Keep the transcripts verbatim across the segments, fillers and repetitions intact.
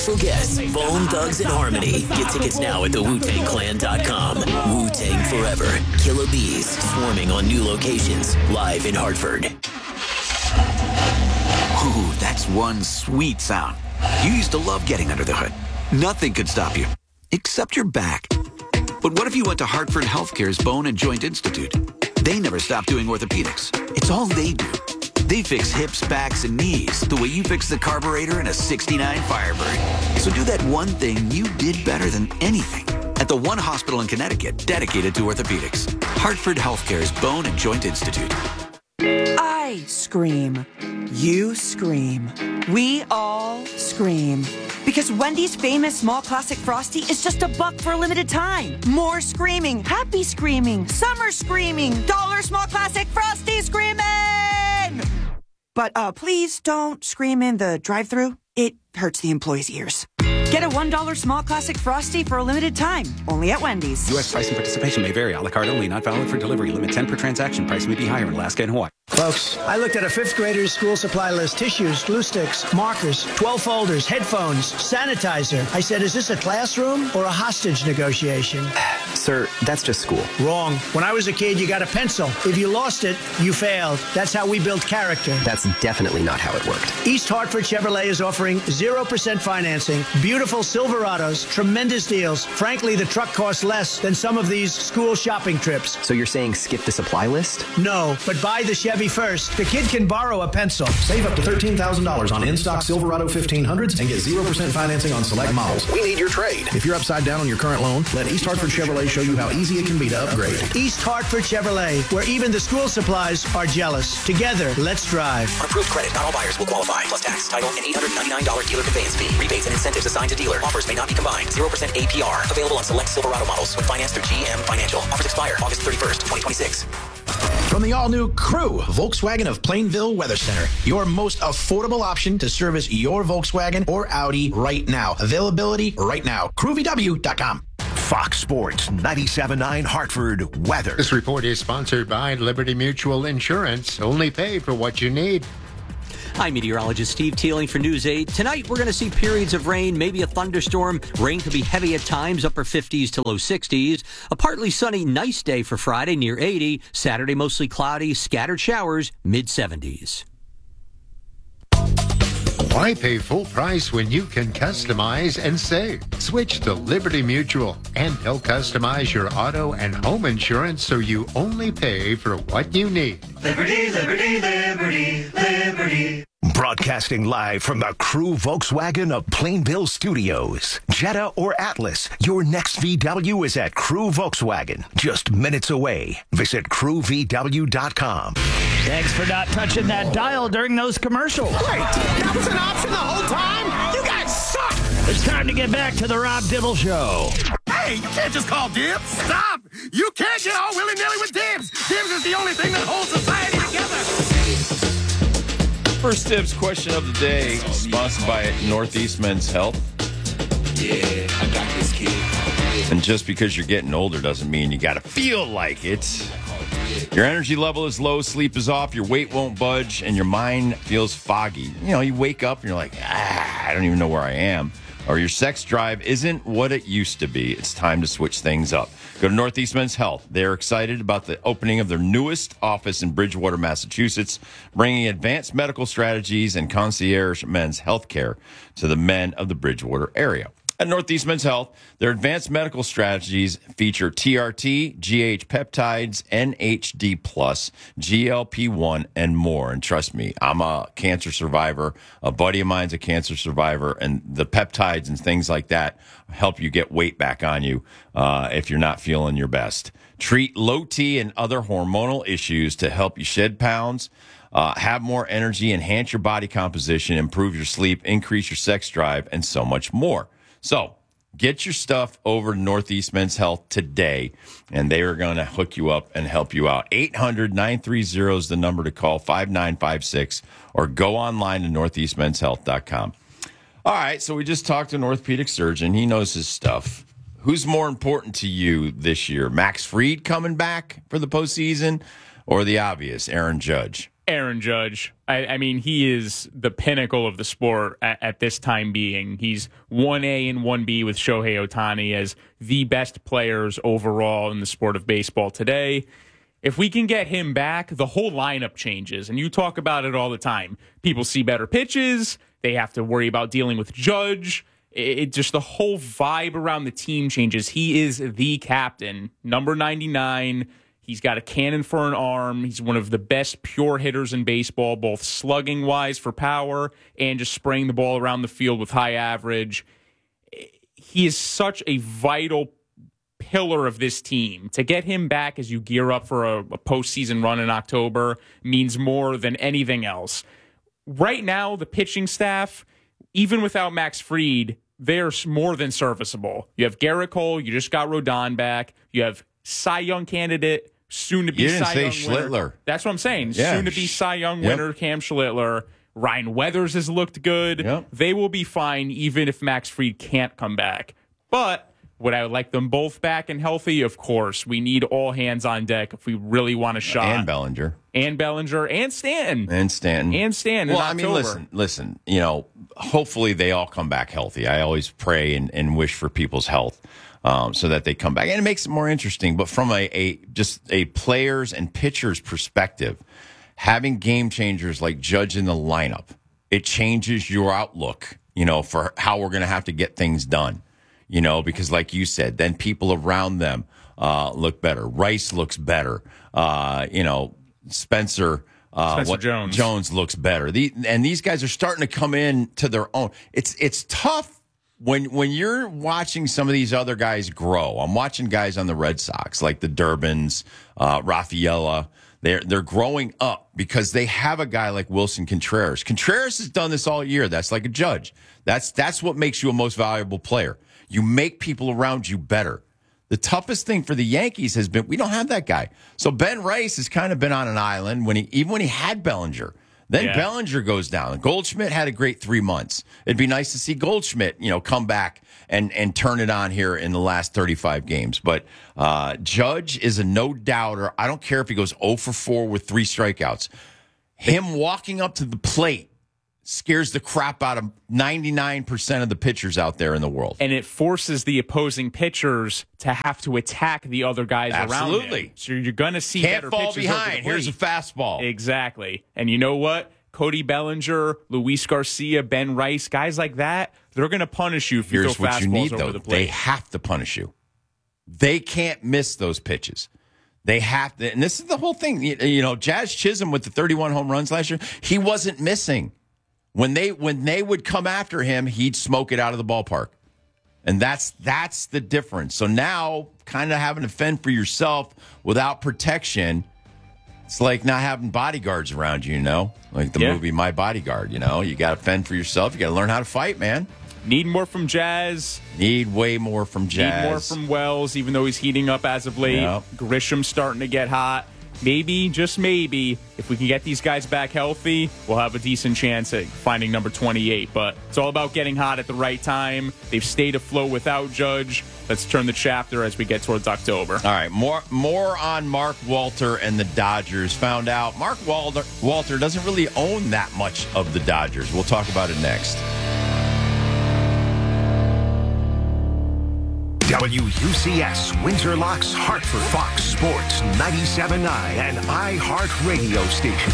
Guests, Bone Thugs and Harmony. Get tickets now at the wu tang clan dot com. Wu-Tang Forever. Killer Bees swarming on new locations. Live in Hartford. Ooh, that's one sweet sound. You used to love getting under the hood. Nothing could stop you, except your back. But what if you went to Hartford Healthcare's Bone and Joint Institute? They never stop doing orthopedics. It's all they do. They fix hips, backs, and knees the way you fix the carburetor in a sixty-nine Firebird. So do that one thing you did better than anything at the one hospital in Connecticut dedicated to orthopedics. Hartford Healthcare's Bone and Joint Institute. I scream. You scream. We all scream. Because Wendy's famous small classic Frosty is just a buck for a limited time. More screaming, happy screaming, summer screaming, dollar small classic Frosty screaming! But uh, please don't scream in the drive-thru. It hurts the employees' ears. Get a one dollar small classic Frosty for a limited time. Only at Wendy's. U S price and participation may vary. A la carte only. Not valid for delivery. Limit ten per transaction. Price may be higher in Alaska and Hawaii. Folks, I looked at a fifth grader's school supply list. Tissues, glue sticks, markers, twelve folders, headphones, sanitizer. I said, is this a classroom or a hostage negotiation? Sir, that's just school. Wrong. When I was a kid, you got a pencil. If you lost it, you failed. That's how we build character. That's definitely not how it worked. East Hartford Chevrolet is offering zero percent financing, beautiful Silverados, tremendous deals. Frankly, the truck costs less than some of these school shopping trips. So you're saying skip the supply list? No, but buy the Chevy first. The kid can borrow a pencil. Save up to thirteen thousand dollars on in-stock Silverado fifteen hundreds and get zero percent financing on select models. We need your trade. If you're upside down on your current loan, let East Hartford Chevrolet show you how easy it can be to upgrade. East Hartford Chevrolet, where even the school supplies are jealous. Together, let's drive. On approved credit, not all buyers will qualify. Plus tax, title, and eight hundred ninety-nine dollars dealer conveyance fee. Rebates and incentives assigned to dealer. Offers may not be combined. zero percent A P R. Available on select Silverado models when financed through G M Financial. Offers expire August thirty-first, twenty twenty-six. From the all-new Crew, Volkswagen of Plainville Weather Center, your most affordable option to service your Volkswagen or Audi right now. Availability right now. crew v w dot com. Fox Sports ninety-seven point nine Hartford Weather. This report is sponsored by Liberty Mutual Insurance. Only pay for what you need. I'm meteorologist Steve Teeling for News eight. Tonight, we're going to see periods of rain, maybe a thunderstorm. Rain could be heavy at times, upper fifties to low sixties. A partly sunny, nice day for Friday, near eighty. Saturday, mostly cloudy, scattered showers, mid seventies. Why pay full price when you can customize and save? Switch to Liberty Mutual, and they'll customize your auto and home insurance so you only pay for what you need. Liberty, Liberty, Liberty, Liberty. Broadcasting live from the Crew Volkswagen of Plainville Studios. Jetta or Atlas, your next V W is at Crew Volkswagen, just minutes away. Visit crew v w dot com. Thanks for not touching that dial during those commercials. Wait, that was an option the whole time? You guys suck! It's time to get back to the Rob Dibble Show. Hey, you can't just call dibs. Stop! You can't get all willy-nilly with dibs. Dibs is the only thing that holds society together. First Dibs question of the day, sponsored by Northeast Men's Health. Yeah, I got this kid. And just because you're getting older doesn't mean you got to feel like it. Your energy level is low, sleep is off, your weight won't budge, and your mind feels foggy. You know, you wake up and you're like, ah, I don't even know where I am. Or your sex drive isn't what it used to be. It's time to switch things up. Go to Northeast Men's Health. They're excited about the opening of their newest office in Bridgewater, Massachusetts, bringing advanced medical strategies and concierge men's health care to the men of the Bridgewater area. At Northeast Men's Health, their advanced medical strategies feature T R T, G H peptides, N H D plus, G L P one, and more. And trust me, I'm a cancer survivor. A buddy of mine's a cancer survivor, and the peptides and things like that help you get weight back on you uh, if you're not feeling your best. Treat low T and other hormonal issues to help you shed pounds, uh, have more energy, enhance your body composition, improve your sleep, increase your sex drive, and so much more. So get your stuff over to Northeast Men's Health today, and they are going to hook you up and help you out. eight hundred, nine three zero is the number to call, five nine five six, or go online to northeast men's health dot com. All right, so we just talked to an orthopedic surgeon. He knows his stuff. Who's more important to you this year, Max Fried coming back for the postseason, or the obvious, Aaron Judge? Aaron Judge. I, I mean, he is the pinnacle of the sport at, at this time being. He's one A and one B with Shohei Ohtani as the best players overall in the sport of baseball today. If we can get him back, the whole lineup changes. And you talk about it all the time. People see better pitches. They have to worry about dealing with Judge. It, it just the whole vibe around the team changes. He is the captain, number ninety-nine. He's got a cannon for an arm. He's one of the best pure hitters in baseball, both slugging-wise for power and just spraying the ball around the field with high average. He is such a vital pillar of this team. To get him back as you gear up for a, a postseason run in October means more than anything else. Right now, the pitching staff, even without Max Fried, they're more than serviceable. You have Garrett Cole. You just got Rodon back. You have Cy Young candidate, soon to be you didn't Cy say Young Schlittler. winner. That's what I'm saying. Yeah. Soon to be Cy Young Yep. winner, Cam Schlittler. Ryan Weathers has looked good. Yep. They will be fine even if Max Fried can't come back. But would I like them both back and healthy? Of course. We need all hands on deck if we really want a shot. And Bellinger. And Bellinger. And Stanton. And Stanton. And Stanton. Well, in I mean, October. listen, listen, you know, hopefully they all come back healthy. I always pray and, and wish for people's health. Um, so that they come back. And it makes it more interesting. But from a, a just a players and pitchers perspective, having game changers like Judge in the lineup, it changes your outlook, you know, for how we're going to have to get things done. You know, because like you said, then people around them uh, look better. Rice looks better. Uh, you know, Spencer, uh, Spencer what, Jones. Jones looks better. The, and these guys are starting to come in to their own. It's it's tough. When when you're watching some of these other guys grow, I'm watching guys on the Red Sox like the Durbins, uh, Rafaela. They're they're growing up because they have a guy like Wilson Contreras. Contreras has done this all year. That's like a Judge. That's that's what makes you a most valuable player. You make people around you better. The toughest thing for the Yankees has been we don't have that guy. So Ben Rice has kind of been on an island when he even when he had Bellinger. Then Yeah. Bellinger goes down. Goldschmidt had a great three months. It'd be nice to see Goldschmidt, you know, come back and, and turn it on here in the last thirty-five games. But uh, Judge is a no-doubter. I don't care if he goes oh for four with three strikeouts. Him walking up to the plate scares the crap out of ninety-nine percent of the pitchers out there in the world. And it forces the opposing pitchers to have to attack the other guys around Absolutely. him. So you're going to see Can't better fall pitches over the behind. Here's a plate. fastball. Exactly. And you know what? Cody Bellinger, Luis Garcia, Ben Rice, guys like that, they're going to punish you if you Here's throw what fastballs you need, over though. the They plate. have to punish you. They can't miss those pitches. They have to. And this is the whole thing. You, you know, Jazz Chisholm with the thirty-one home runs last year, he wasn't missing. When they when they would come after him, he'd smoke it out of the ballpark. And that's that's the difference. So now, kind of having to fend for yourself without protection, it's like not having bodyguards around you, you know? Like the Yeah. movie My Bodyguard, you know? You got to fend for yourself. You got to learn how to fight, man. Need more from Jazz. Need way more from Jazz. Need more from Wells, even though he's heating up as of late. Yep. Grisham's starting to get hot. Maybe, just maybe, if we can get these guys back healthy, we'll have a decent chance at finding number twenty-eight. But it's all about getting hot at the right time. They've stayed afloat without Judge. Let's turn the chapter as we get towards October. All right, more more on Mark Walter and the Dodgers. Found out Mark Walter, Walter doesn't really own that much of the Dodgers. We'll talk about it next. W U C S Windsor Locks Hartford Fox Sports ninety-seven point nine and iHeart Radio Station.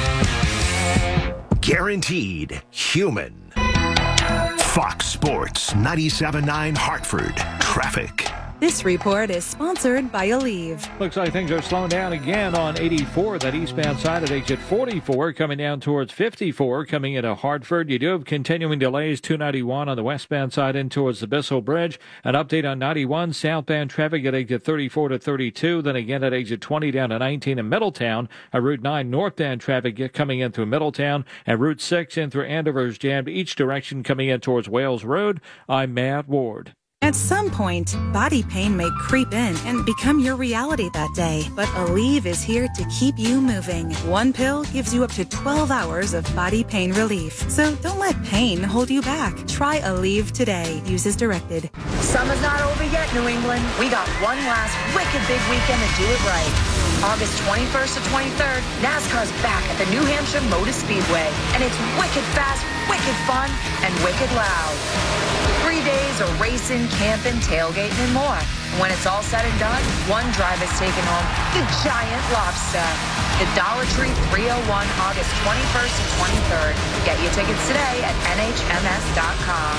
Guaranteed human. Fox Sports ninety-seven point nine Hartford Traffic. This report is sponsored by Aleve. Looks like things are slowing down again on eighty-four, that eastbound side at exit forty-four, coming down towards fifty-four, coming into Hartford. You do have continuing delays, two ninety-one on the westbound side in towards the Bissell Bridge. An update on ninety-one, southbound traffic at exit thirty-four to thirty-two, then again at exit twenty down to nineteen in Middletown. A Route nine northbound traffic coming in through Middletown, and Route six in through Andover is jammed each direction coming in towards Wales Road. I'm Matt Ward. At some point, body pain may creep in and become your reality that day. But Aleve is here to keep you moving. One pill gives you up to twelve hours of body pain relief. So don't let pain hold you back. Try Aleve today. Use as directed. Summer's not over yet, New England. We got one last wicked big weekend to do it right. August twenty-first to twenty-third, NASCAR's back at the New Hampshire Motor Speedway, and it's wicked fast, wicked fun, and wicked loud. Three days of racing, camping, tailgating, and more. And when it's all said and done, one driver's taking home the giant lobster. The Dollar Tree three oh one, August twenty-first to twenty-third. Get your tickets today at N H M S dot com.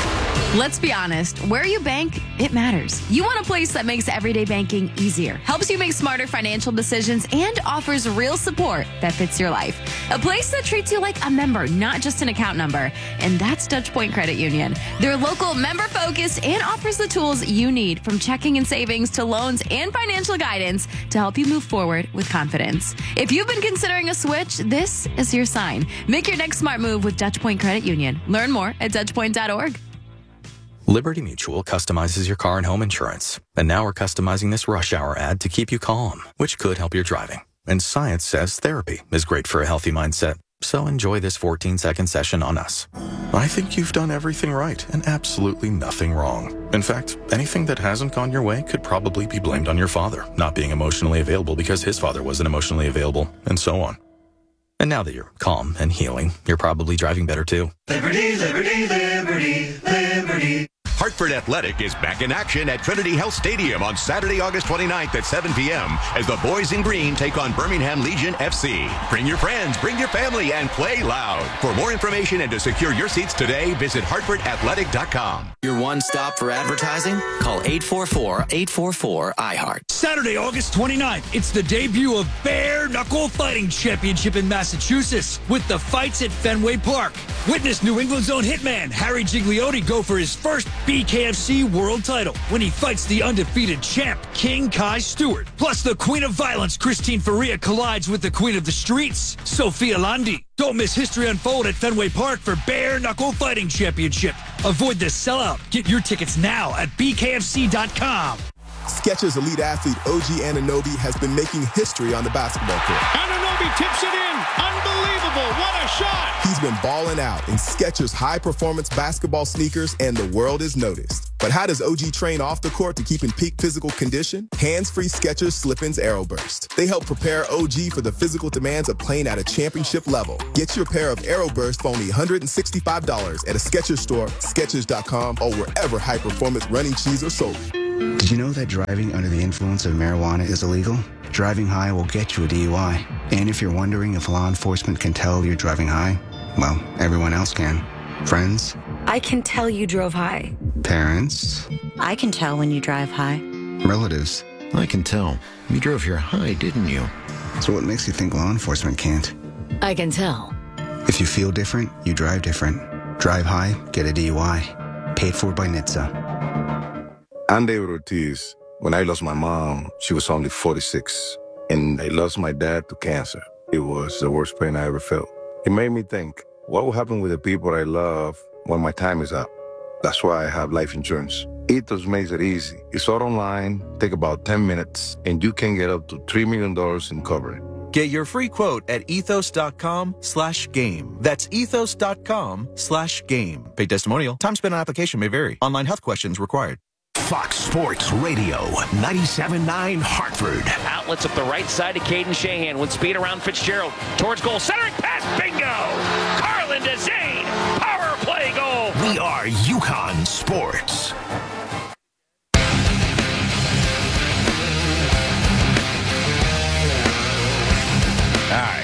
Let's be honest, where you bank, it matters. You want a place that makes everyday banking easier, helps you make smarter financial decisions, and offers real support that fits your life. A place that treats you like a member, not just an account number. And that's Dutch Point Credit Union. They're local, member-focused, and offers the tools you need, from checking and savings to loans and financial guidance, to help you move forward with confidence. If you've been considering a switch, this is your sign. Make your next smart move with Dutch Point Credit Union. Learn more at dutch point dot org. Liberty Mutual customizes your car and home insurance. And now we're customizing this rush hour ad to keep you calm, which could help your driving. And science says therapy is great for a healthy mindset. So enjoy this fourteen-second session on us. I think you've done everything right and absolutely nothing wrong. In fact, anything that hasn't gone your way could probably be blamed on your father not being emotionally available because his father wasn't emotionally available, and so on. And now that you're calm and healing, you're probably driving better too. Liberty, liberty, liberty, liberty. Hartford Athletic is back in action at Trinity Health Stadium on Saturday, August twenty-ninth at seven p.m. as the boys in green take on Birmingham Legion F C. Bring your friends, bring your family, and play loud. For more information and to secure your seats today, visit hartford athletic dot com. Your one stop for advertising? Call eight four four, eight four four, I heart. Saturday, August twenty-ninth, it's the debut of Bare Knuckle Fighting Championship in Massachusetts with the fights at Fenway Park. Witness New England's own hitman, Harry Gigliotti, go for his first B K F C world title when he fights the undefeated champ, King Kai Stewart. Plus, the Queen of Violence, Christine Faria, collides with the Queen of the Streets, Sophia Landi. Don't miss history unfold at Fenway Park for Bare Knuckle Fighting Championship. Avoid the sellout. Get your tickets now at B K F C dot com. Skechers elite athlete O G Anunoby has been making history on the basketball court. Anunoby tips it in. Unbelievable. What a shot. He's been balling out in Skechers high-performance basketball sneakers, and the world is noticed. But how does O G train off the court to keep in peak physical condition? Hands-free Skechers Slip-ins Aeroburst. They help prepare O G for the physical demands of playing at a championship level. Get your pair of Aeroburst for only one hundred sixty-five dollars at a Skechers store, Skechers dot com, or wherever high-performance running shoes are sold. Did you know that driving under the influence of marijuana is illegal? Driving high will get you a D U I. And if you're wondering if law enforcement can tell you're driving high, well, everyone else can. Friends? I can tell you drove high. Parents? I can tell when you drive high. Relatives? I can tell. You drove here high, didn't you? So what makes you think law enforcement can't? I can tell. If you feel different, you drive different. Drive high, get a D U I. Paid for by N H T S A. I'm David Ortiz. When I lost my mom, she was only forty-six. And I lost my dad to cancer. It was the worst pain I ever felt. It made me think, what will happen with the people I love when my time is up? That's why I have life insurance. Ethos makes it easy. It's all online, take about ten minutes, and you can get up to three million dollars in coverage. Get your free quote at ethos.com slash game. That's ethos.com slash game. Paid testimonial. Time spent on application may vary. Online health questions required. Fox Sports Radio, ninety-seven point nine Hartford. Outlets up the right side to Caden Shahan. With speed around Fitzgerald. Towards goal. Centering pass. Bingo! Carlin to Zane. Power play goal. We are UConn Sports. All right.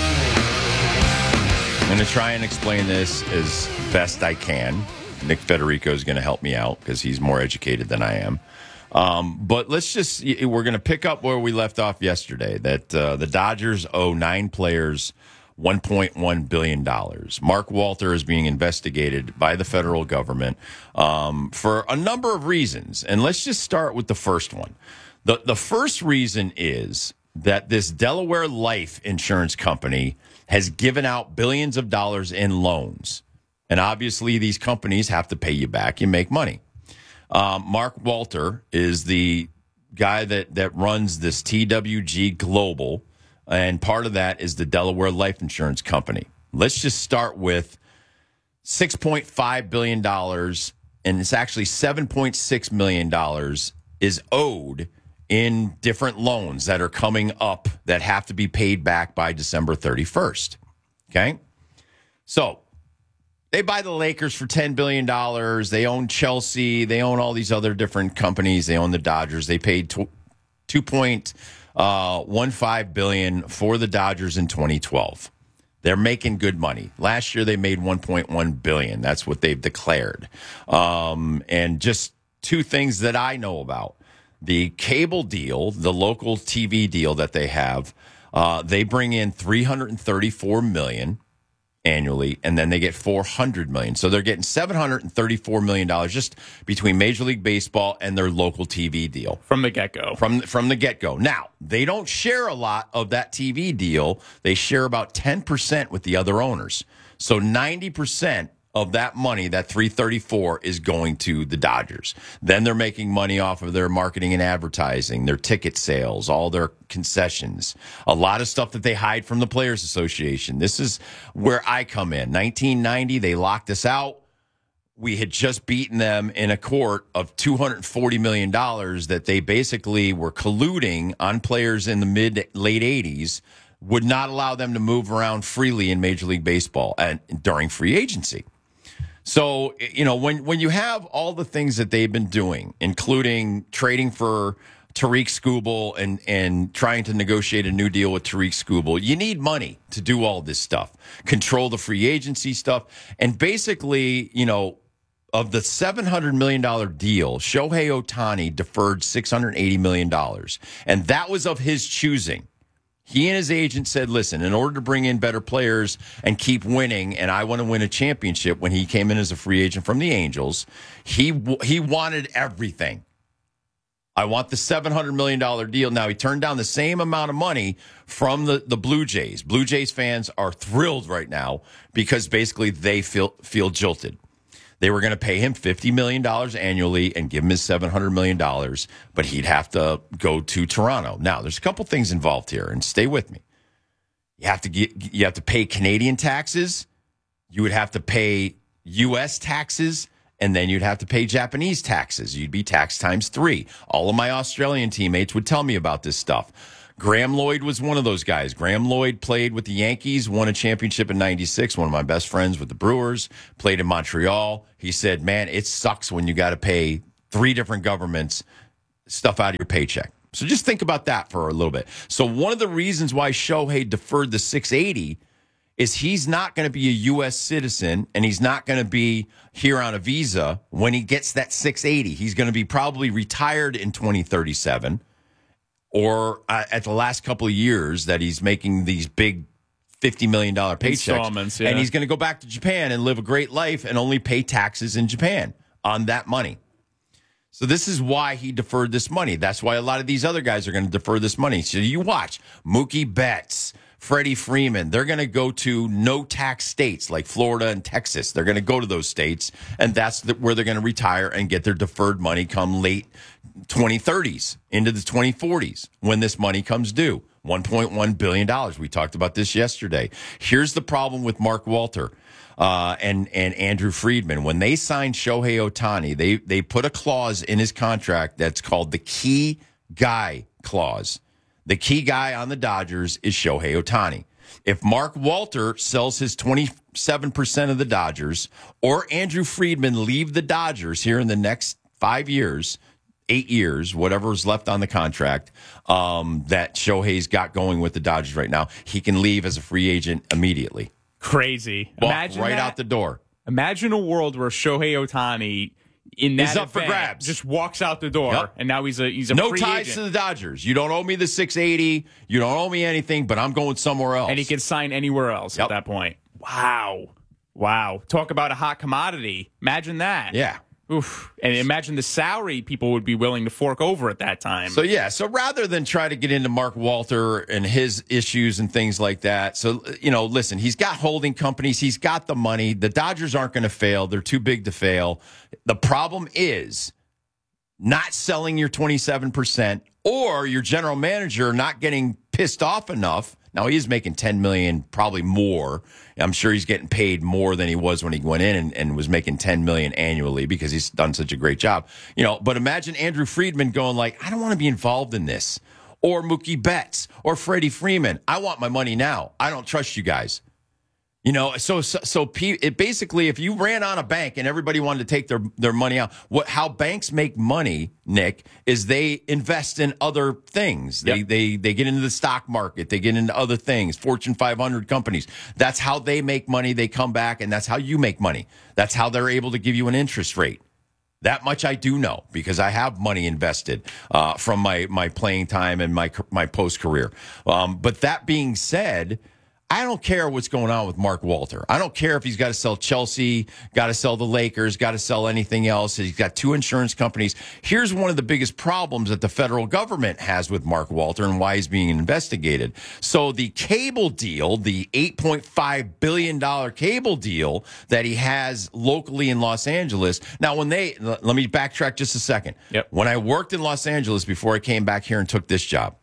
I'm going to try and explain this as best I can. Nick Federico is going to help me out because he's more educated than I am. Um, but let's just, we're going to pick up where we left off yesterday, that uh, the Dodgers owe nine players one point one billion dollars. Mark Walter is being investigated by the federal government um, for a number of reasons. And let's just start with the first one. The, the first reason is that this Delaware Life Insurance Company has given out billions of dollars in loans. And obviously, these companies have to pay you back. You make money. Um, Mark Walter is the guy that, that runs this T W G Global, and part of that is the Delaware Life Insurance Company. Let's just start with six point five billion dollars, and it's actually seven point six million dollars is owed in different loans that are coming up that have to be paid back by December thirty-first. Okay? So they buy the Lakers for ten billion dollars. They own Chelsea. They own all these other different companies. They own the Dodgers. They paid two point one five billion dollars for the Dodgers in twenty twelve. They're making good money. Last year they made one point one billion dollars. That's what they've declared. Um, and just two things that I know about. The cable deal, the local T V deal that they have, uh, they bring in three hundred thirty-four million dollars annually, and then they get four hundred million dollars. So they're getting seven hundred thirty-four million dollars just between Major League Baseball and their local T V deal. From the get-go. From, from the get-go. Now, they don't share a lot of that T V deal. They share about ten percent with the other owners. So ninety percent of that money, that three thirty-four, is going to the Dodgers. Then they're making money off of their marketing and advertising, their ticket sales, all their concessions, a lot of stuff that they hide from the Players Association. This is where I come in. nineteen ninety, they locked us out. We had just beaten them in a court of two hundred forty million dollars that they basically were colluding on players in the mid, late eighties, would not allow them to move around freely in Major League Baseball and during free agency. So, you know, when, when you have all the things that they've been doing, including trading for Tariq Skubal and, and trying to negotiate a new deal with Tariq Skubal, you need money to do all this stuff, control the free agency stuff. And basically, you know, of the seven hundred million dollars deal, Shohei Ohtani deferred six hundred eighty million dollars. And that was of his choosing. He and his agent said, listen, in order to bring in better players and keep winning, and I want to win a championship, when he came in as a free agent from the Angels, he he wanted everything. I want the seven hundred million dollars deal. Now, he turned down the same amount of money from the, the Blue Jays. Blue Jays fans are thrilled right now because basically they feel feel jilted. They were going to pay him fifty million dollars annually and give him his seven hundred million dollars, but he'd have to go to Toronto. Now, there's a couple things involved here, and stay with me. You have to get, you have to pay Canadian taxes. You would have to pay U S taxes, and then you'd have to pay Japanese taxes. You'd be taxed times three. All of my Australian teammates would tell me about this stuff. Graham Lloyd was one of those guys. Graham Lloyd played with the Yankees, won a championship in ninety-six, one of my best friends with the Brewers, played in Montreal. He said, man, it sucks when you got to pay three different governments stuff out of your paycheck. So just think about that for a little bit. So one of the reasons why Shohei deferred the six eighty is he's not going to be a U S citizen, and he's not going to be here on a visa when he gets that six eighty. He's going to be probably retired in twenty thirty-seven. Or uh, at the last couple of years that he's making these big fifty million dollars paychecks. Yeah. And he's going to go back to Japan and live a great life and only pay taxes in Japan on that money. So this is why he deferred this money. That's why a lot of these other guys are going to defer this money. So you watch Mookie Betts, Freddie Freeman. They're going to go to no-tax states like Florida and Texas. They're going to go to those states, and that's the, where they're going to retire and get their deferred money come late twenty thirties into the twenty forties when this money comes due. one point one billion dollars. We talked about this yesterday. Here's the problem with Mark Walter uh, and, and Andrew Friedman. When they signed Shohei Ohtani, they, they put a clause in his contract that's called the key guy clause. The key guy on the Dodgers is Shohei Ohtani. If Mark Walter sells his twenty-seven percent of the Dodgers, or Andrew Friedman leave the Dodgers here in the next five years, eight years, whatever's left on the contract um, that Shohei's got going with the Dodgers right now, he can leave as a free agent immediately. Crazy. Walk Imagine right that. out the door. Imagine a world where Shohei Ohtani in that He's up for event grabs. just walks out the door, Yep. and now he's a he's a No free ties agent. to the Dodgers. You don't owe me the six eighty. You don't owe me anything, but I'm going somewhere else. And he can sign anywhere else Yep. at that point. Wow. Wow. Talk about a hot commodity. Imagine that. Yeah. Oof. And imagine the salary people would be willing to fork over at that time. So, yeah, so rather than try to get into Mark Walter and his issues and things like that, so, you know, listen, he's got holding companies. He's got the money. The Dodgers aren't going to fail. They're too big to fail. The problem is not selling your twenty-seven percent or your general manager not getting pissed off enough, Now, he is making ten million dollars, probably more. I'm sure he's getting paid more than he was when he went in and, and was making ten million dollars annually because he's done such a great job. You know, but imagine Andrew Friedman going like, I don't want to be involved in this. Or Mookie Betts or Freddie Freeman. I want my money now. I don't trust you guys. You know, so so, so it basically, if you ran on a bank and everybody wanted to take their, their money out, what how banks make money, Nick, is they invest in other things. They yep. they they get into the stock market. They get into other things, Fortune five hundred companies. That's how they make money. They come back, and that's how you make money. That's how they're able to give you an interest rate. That much I do know because I have money invested uh, from my, my playing time and my my post career. Um, but that being said, I don't care what's going on with Mark Walter. I don't care if he's got to sell Chelsea, got to sell the Lakers, got to sell anything else. He's got two insurance companies. Here's one of the biggest problems that the federal government has with Mark Walter and why he's being investigated. So the cable deal, the eight point five billion dollars cable deal that he has locally in Los Angeles. Now, when they, let me backtrack just a second. Yep. When I worked in Los Angeles before I came back here and took this job,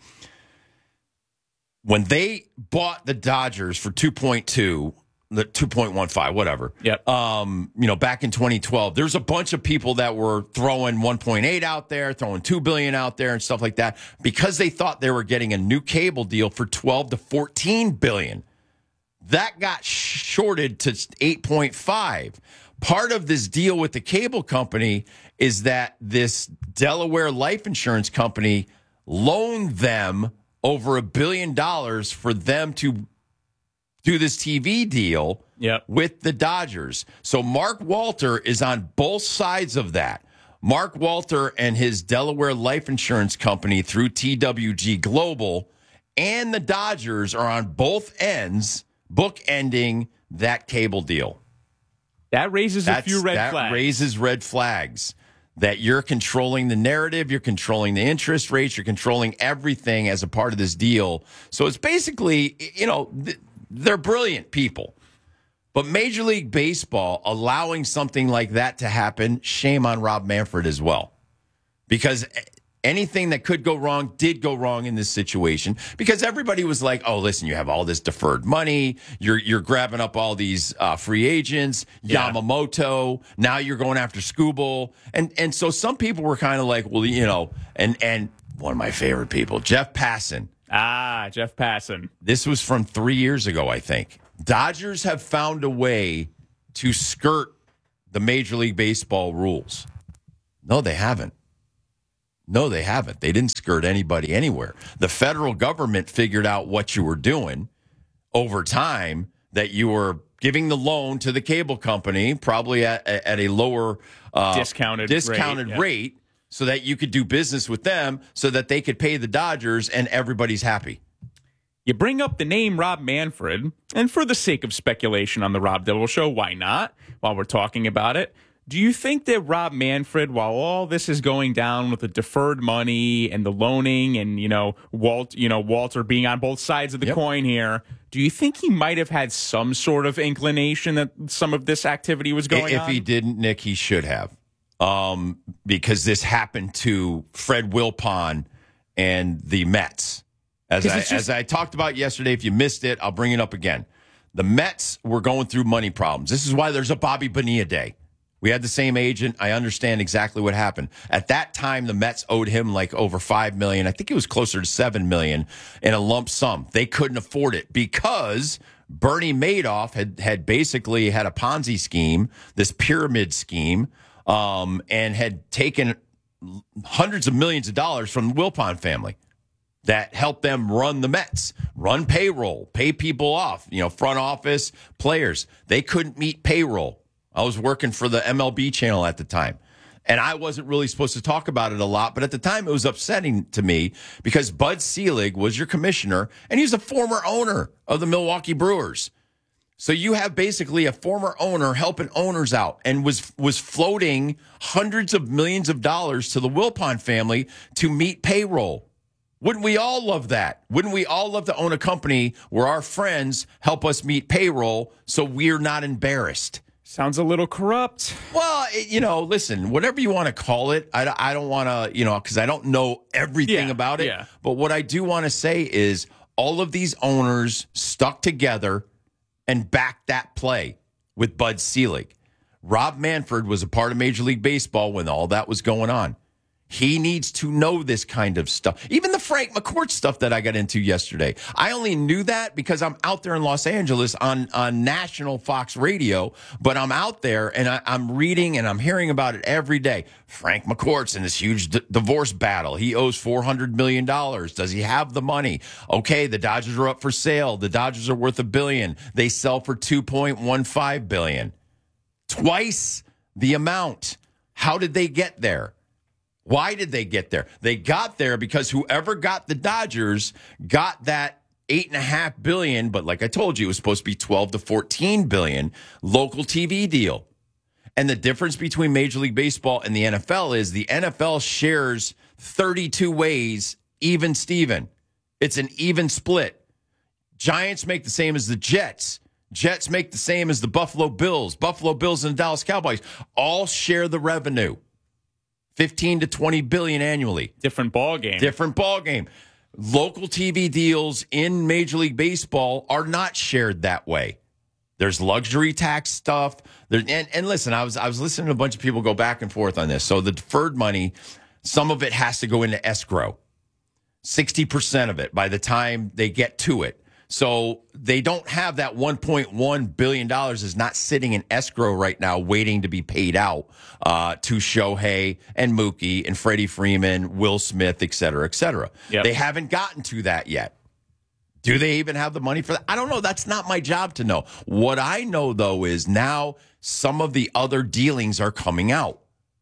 when they bought the Dodgers for two point two, the two point one five, whatever. Yep. Um, you know, back in twenty twelve, there's a bunch of people that were throwing one point eight out there, throwing two billion out there and stuff like that because they thought they were getting a new cable deal for twelve to fourteen billion. That got shorted to eight point five. Part of this deal with the cable company is that this Delaware life insurance company loaned them over a billion dollars for them to do this T V deal yep. with the Dodgers. So Mark Walter is on both sides of that. Mark Walter and his Delaware life insurance company through T W G Global and the Dodgers are on both ends bookending that cable deal. That raises That's, a few red that flags. That raises red flags. That you're controlling the narrative, you're controlling the interest rates, you're controlling everything as a part of this deal. So it's basically, you know, they're brilliant people. But Major League Baseball allowing something like that to happen, shame on Rob Manfred as well. Because anything that could go wrong did go wrong in this situation because everybody was like, oh, listen, you have all this deferred money. You're you're grabbing up all these uh, free agents, yeah. Yamamoto. Now you're going after Skubal. And and so some people were kind of like, well, you know, and, and one of my favorite people, Jeff Passan. Ah, Jeff Passan. This was from three years ago, I think. Dodgers have found a way to skirt the Major League Baseball rules. No, they haven't. No, they haven't. They didn't skirt anybody anywhere. The federal government figured out what you were doing over time, that you were giving the loan to the cable company, probably at, at a lower uh, discounted, discounted rate, rate, yeah. so that you could do business with them so that they could pay the Dodgers and everybody's happy. You bring up the name Rob Manfred, and for the sake of speculation on the Rob Dibble Show, why not, while we're talking about it? Do you think that Rob Manfred, while all this is going down with the deferred money and the loaning and, you know, Walt, you know, Walter being on both sides of the yep. coin here, do you think he might have had some sort of inclination that some of this activity was going if on? If he didn't, Nick, he should have. Um, because this happened to Fred Wilpon and the Mets. As I, just, as I talked about yesterday, if you missed it, I'll bring it up again. The Mets were going through money problems. This is why there's a Bobby Bonilla day. We had the same agent. I understand exactly what happened. At that time, the Mets owed him like over five million dollars. I think it was closer to seven million dollars in a lump sum. They couldn't afford it because Bernie Madoff had, had basically had a Ponzi scheme, this pyramid scheme, um, and had taken hundreds of millions of dollars from the Wilpon family that helped them run the Mets, run payroll, pay people off, you know, front office, players. They couldn't meet payroll. I was working for the M L B channel at the time, and I wasn't really supposed to talk about it a lot, but at the time it was upsetting to me because Bud Selig was your commissioner, and he's a former owner of the Milwaukee Brewers. So you have basically a former owner helping owners out and was was floating hundreds of millions of dollars to the Wilpon family to meet payroll. Wouldn't we all love that? Wouldn't we all love to own a company where our friends help us meet payroll so we're not embarrassed? Sounds a little corrupt. Well, it, you know, listen, whatever you want to call it, I, I don't want to, you know, because I don't know everything yeah, about it. Yeah. But what I do want to say is all of these owners stuck together and backed that play with Bud Selig. Rob Manfred was a part of Major League Baseball when all that was going on. He needs to know this kind of stuff. Even the Frank McCourt stuff that I got into yesterday. I only knew that because I'm out there in Los Angeles on, on national Fox radio, but I'm out there and I, I'm reading and I'm hearing about it every day. Frank McCourt's in this huge d- divorce battle. He owes four hundred million dollars. Does he have the money? Okay, the Dodgers are up for sale. The Dodgers are worth a billion. They sell for two point one five billion dollars. Twice the amount. How did they get there? Why did they get there? They got there because whoever got the Dodgers got that eight and a half billion, but like I told you, it was supposed to be twelve to fourteen billion local T V deal. And the difference between Major League Baseball and the N F L is the N F L shares thirty-two ways, even Steven. It's an even split. Giants make the same as the Jets. Jets make the same as the Buffalo Bills. Buffalo Bills and the Dallas Cowboys all share the revenue. fifteen to twenty billion annually. Different ball game. Different ball game. Local T V deals in Major League Baseball are not shared that way. There's luxury tax stuff. There, and, and listen, I was I was listening to a bunch of people go back and forth on this. So the deferred money, some of it has to go into escrow. sixty percent of it by the time they get to it. So they don't have that one point one billion dollars is not sitting in escrow right now waiting to be paid out uh, to Shohei and Mookie and Freddie Freeman, Will Smith, et cetera, et cetera. Yep. They haven't gotten to that yet. Do they even have the money for that? I don't know. That's not my job to know. What I know, though, is now some of the other dealings are coming out.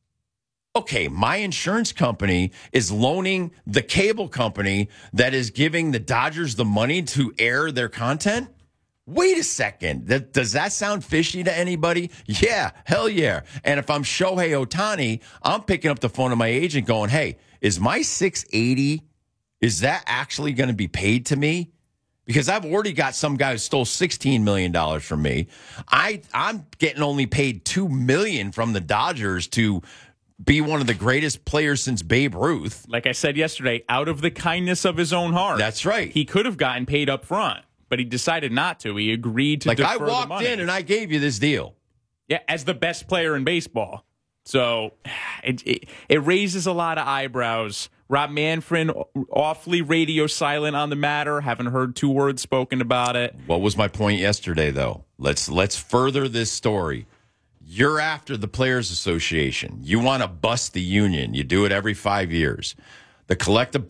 Okay, my insurance company is loaning the cable company that is giving the Dodgers the money to air their content? Wait a second. That, does that sound fishy to anybody? Yeah, hell yeah. And if I'm Shohei Ohtani, I'm picking up the phone to my agent going, hey, is my six eighty, is that actually going to be paid to me? Because I've already got some guy who stole sixteen million dollars from me. I, I'm getting only paid two million dollars from the Dodgers to be one of the greatest players since Babe Ruth. Like I said yesterday, out of the kindness of his own heart. That's right. He could have gotten paid up front, but he decided not to. He agreed to like defer I walked the money. in and I gave you this deal. Yeah, as the best player in baseball. So it, it, it raises a lot of eyebrows. Rob Manfred, awfully radio silent on the matter. Haven't heard two words spoken about it. What was my point yesterday, though? Let's let's further this story. You're after the Players Association. You want to bust the union. You do it every five years. The collective